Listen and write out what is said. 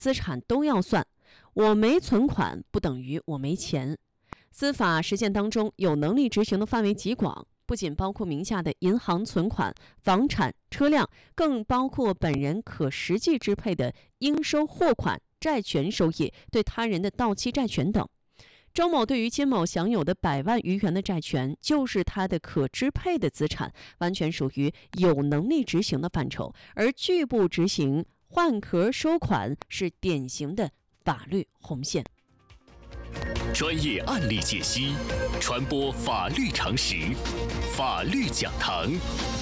资产都要算。我没存款不等于我没钱。司法实践当中，有能力执行的范围极广，不仅包括名下的银行存款、房产、车辆，更包括本人可实际支配的应收货款、债权收益、对他人的到期债权等。周某对于金某享有的100万余元的债权，就是他的可支配的资产，完全属于有能力执行的范畴，而拒不执行换壳收款是典型的法律红线。 专业案例解析，传播法律常识，法律讲堂。